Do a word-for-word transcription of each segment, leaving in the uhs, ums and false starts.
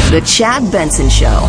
The Chad Benson Show.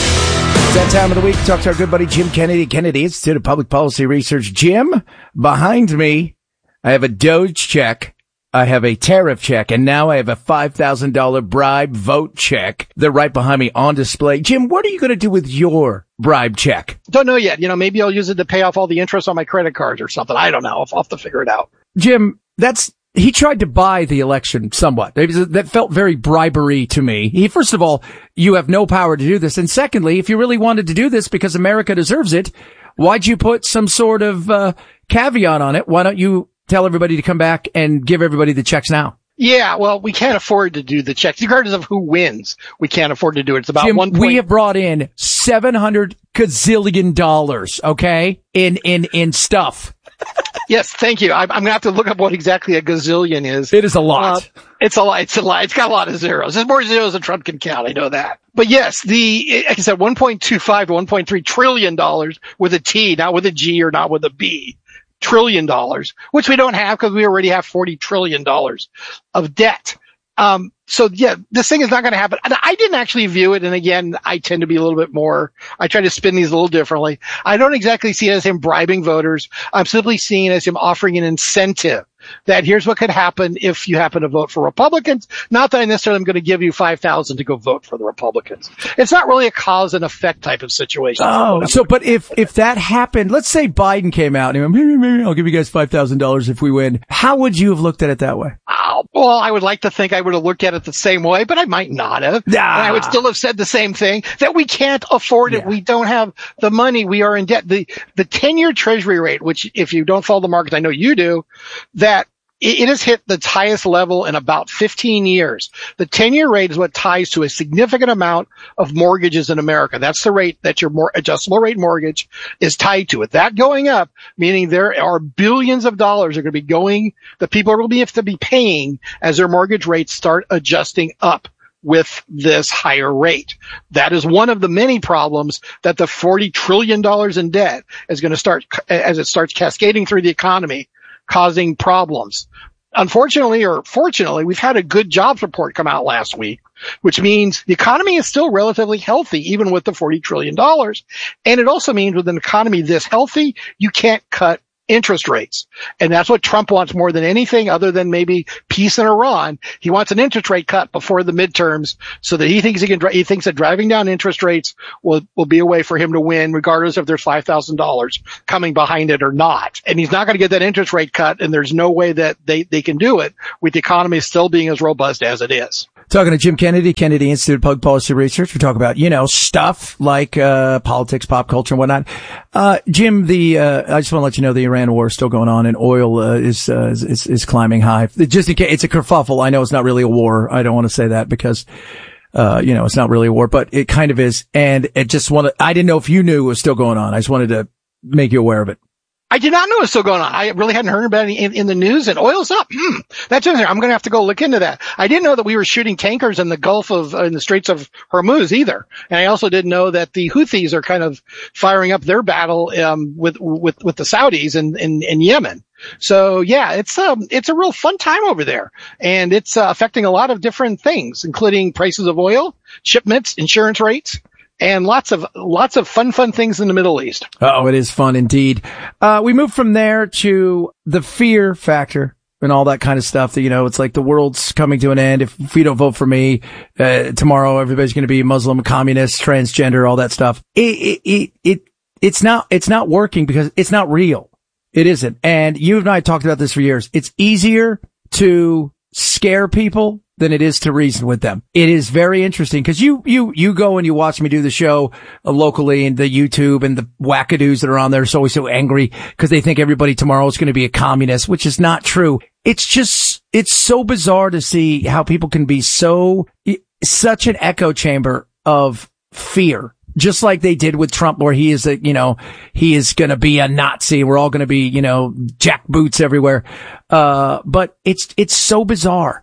It's that time of the week to talk to our good buddy Jim Kennedy, Kennedy Institute of Public Policy Research. Jim, behind me, I have a Doge check, I have a tariff check, and now I have a five thousand dollars bribe vote check. They're right behind me on display. Jim, what are you going to do with your bribe check? Don't know yet. You know, maybe I'll use it to pay off all the interest on my credit cards or something. I don't know. I'll, I'll have to figure it out. Jim, that's... He tried to buy the election somewhat. That felt very bribery to me. He, first of all, you have no power to do this. And secondly, if you really wanted to do this because America deserves it, why'd you put some sort of uh, caveat on it? Why don't you tell everybody to come back and give everybody the checks now? Yeah, well, we can't afford to do the checks. Regardless of who wins, we can't afford to do it. It's about Jim, one point. We have brought in seven hundred gazillion dollars, okay, in, in, in stuff. Yes, thank you. I, I'm going to have to look up what exactly a gazillion is. It is a lot. Uh, it's a lot. It's a lot. It's got a lot of zeros. There's more zeros than Trump can count. I know that. But yes, the, like I said, one point two five to one point three trillion dollars with a T, not with a G or not with a B. Trillion dollars, which we don't have because we already have forty trillion dollars of debt. Um, so yeah, this thing is not going to happen. And I didn't actually view it. And again, I tend to be a little bit more, I try to spin these a little differently. I don't exactly see it as him bribing voters. I'm simply seeing it as him offering an incentive that here's what could happen if you happen to vote for Republicans. Not that I necessarily am going to give you five thousand to go vote for the Republicans. It's not really a cause and effect type of situation. Oh, so, but if, if that happened, let's say Biden came out and he went, maybe I'll give you guys five thousand dollars if we win. How would you have looked at it that way? Oh, well, I would like to think I would have looked at it the same way, but I might not have. Ah. And I would still have said the same thing, that we can't afford it. Yeah. We don't have the money. We are in debt. The, the ten-year treasury rate, which if you don't follow the markets, I know you do, that it has hit the highest level in about fifteen years. The ten-year rate is what ties to a significant amount of mortgages in America. That's the rate that your more adjustable rate mortgage is tied to it. That going up, meaning there are billions of dollars are going to be going, that people will be have to be paying as their mortgage rates start adjusting up with this higher rate. That is one of the many problems that the forty trillion dollars in debt is going to start, as it starts cascading through the economy, causing problems. Unfortunately, or fortunately, we've had a good jobs report come out last week, which means the economy is still relatively healthy, even with the forty trillion dollars. And it also means with an economy this healthy, you can't cut interest rates. And that's what Trump wants more than anything other than maybe peace in Iran. He wants an interest rate cut before the midterms so that he thinks he can, he thinks that driving down interest rates will, will be a way for him to win, regardless if there's five thousand dollars coming behind it or not. And he's not going to get that interest rate cut. And there's no way that they, they can do it with the economy still being as robust as it is. Talking to Jim Kennedy, Kennedy Institute of Public Policy Research. We talk about, you know, stuff like, uh, politics, pop culture and whatnot. Uh, Jim, the, uh, I just want to let you know the Iran war is still going on and oil, uh, is, uh, is, is climbing high. Just in case, it's a kerfuffle. I know it's not really a war. I don't want to say that because, uh, you know, it's not really a war, but it kind of is. And it just wanted, I didn't know if you knew it was still going on. I just wanted to make you aware of it. I did not know it was still going on. I really hadn't heard about it in, in the news, and oil's up. Hmm. That's in there. I'm going to have to go look into that. I didn't know that we were shooting tankers in the Gulf of, uh, in the Straits of Hormuz either. And I also didn't know that the Houthis are kind of firing up their battle, um, with, with, with the Saudis in, in, in Yemen. So yeah, it's, um, it's a real fun time over there. And it's uh, affecting a lot of different things, including prices of oil, shipments, insurance rates. And lots of, lots of fun, fun things in the Middle East. Oh, it is fun indeed. Uh, we move from there to the fear factor and all that kind of stuff that, you know, it's like the world's coming to an end. If, if you don't vote for me, uh, tomorrow everybody's going to be Muslim, communist, transgender, all that stuff. It, it, it, it, it's not, it's not working because it's not real. It isn't. And you and I talked about this for years. It's easier to scare people than it is to reason with them. It is very interesting because you, you, you go and you watch me do the show uh, locally and the YouTube and the wackadoos that are on there are always so angry because they think everybody tomorrow is going to be a communist, which is not true. It's just, it's so bizarre to see how people can be so, such an echo chamber of fear. Just like they did with Trump, where he is a, you know, he is going to be a Nazi. We're all going to be, you know, jackboots everywhere. Uh, but it's, it's so bizarre.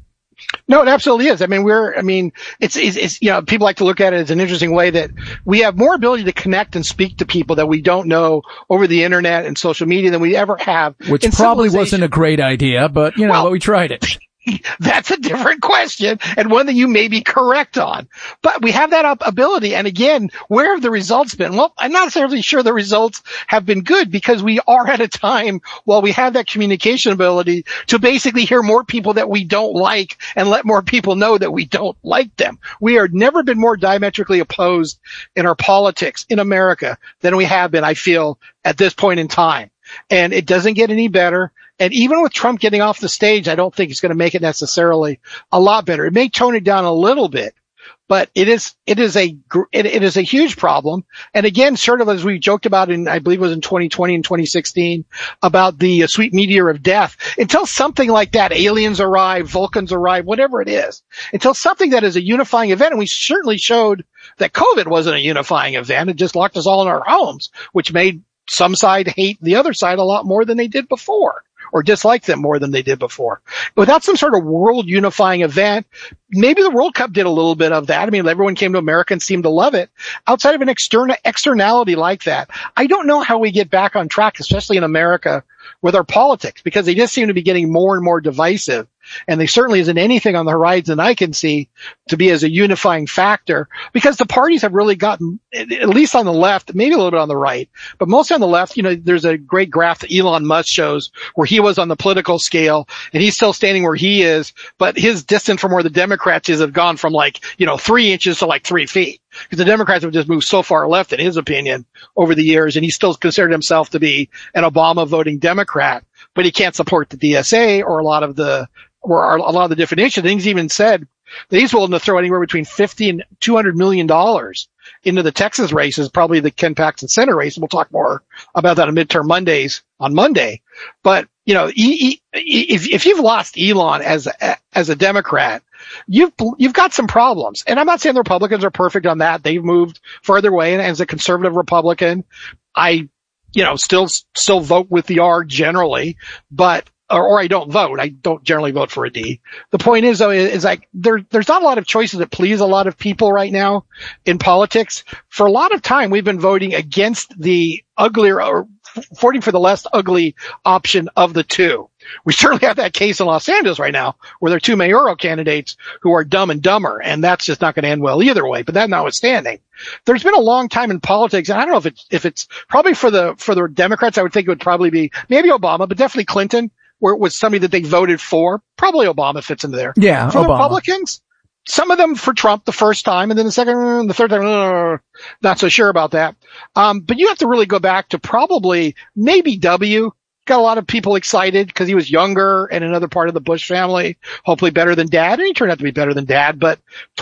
No, it absolutely is. I mean, we're, I mean, it's, it's, it's, you know, people like to look at it as an interesting way that we have more ability to connect and speak to people that we don't know over the internet and social media than we ever have. Which probably wasn't a great idea, but, you know, well, we tried it. that's a different question and one that you may be correct on. But we have that ability. And again, where have the results been? Well, I'm not necessarily sure the results have been good because we are at a time while we have that communication ability to basically hear more people that we don't like and let more people know that we don't like them. We have never been more diametrically opposed in our politics in America than we have been, I feel, at this point in time. And it doesn't get any better. And even with Trump getting off the stage, I don't think it's going to make it necessarily a lot better. It may tone it down a little bit, but it is, it is a, it, it is a huge problem. And again, sort of as we joked about in, I believe it was in twenty twenty and twenty sixteen about the uh, sweet meteor of death, until something like that, aliens arrive, Vulcans arrive, whatever it is, until something that is a unifying event. And we certainly showed that COVID wasn't a unifying event. It just locked us all in our homes, which made some side hate the other side a lot more than they did before, or dislike them more than they did before. Without some sort of world unifying event, maybe the World Cup did a little bit of that. I mean, everyone came to America and seemed to love it. Outside of an external externality like that, I don't know how we get back on track, especially in America, with our politics, because they just seem to be getting more and more divisive. And there certainly isn't anything on the horizon I can see to be as a unifying factor, because the parties have really gotten, at least on the left, maybe a little bit on the right, but mostly on the left. You know, there's a great graph that Elon Musk shows where he was on the political scale and he's still standing where he is, but his distance from where the Democrats is have gone from like, you know, three inches to like three feet. Because the Democrats have just moved so far left, in his opinion, over the years, and he still considered himself to be an Obama voting Democrat, but he can't support the D S A or a lot of the, or a lot of the different issues. Things even said that he's willing to throw anywhere between fifty and two hundred million dollars into the Texas races, probably the Ken Paxton Senate race. And we'll talk more about that on midterm Mondays on Monday. But, you know, he, he, if, if you've lost Elon as a, as a Democrat, you've, you've got some problems. And I'm not saying the Republicans are perfect on that. They've moved further away. And as a conservative Republican, I, you know, still, still vote with the R generally, but Or, or I don't vote. I don't generally vote for a D. The point is, though, is, is like there, there's not a lot of choices that please a lot of people right now in politics. For a lot of time, we've been voting against the uglier, or voting for the less ugly option of the two. We certainly have that case in Los Angeles right now, where there are two mayoral candidates who are dumb and dumber, and that's just not going to end well either way. But that notwithstanding, there's been a long time in politics, and I don't know if it's if it's probably for the for the Democrats. I would think it would probably be maybe Obama, but definitely Clinton, where it was somebody that they voted for. Probably Obama fits into there. Yeah, for Obama. The Republicans, some of them for Trump the first time, and then the second, the third time, uh, not so sure about that. Um, but you have to really go back to probably maybe W. Got a lot of people excited because he was younger and another part of the Bush family, hopefully better than Dad, and he turned out to be better than Dad, but